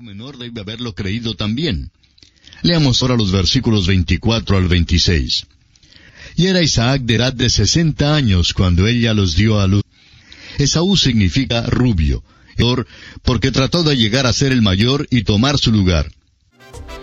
menor debe haberlo creído también. Leamos ahora los versículos 24 al 26. Y era Isaac de edad de 60 años cuando ella los dio a luz. Esaú significa rubio, porque trató de llegar a ser el mayor y tomar su lugar.